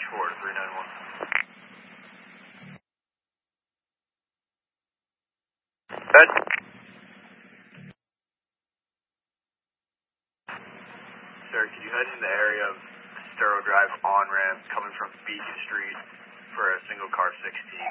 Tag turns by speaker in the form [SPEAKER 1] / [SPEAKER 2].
[SPEAKER 1] 4 to 391. Ed? Sir, could you head in the area of Estero Drive on-ramp coming from Beacon Street for a single car 16?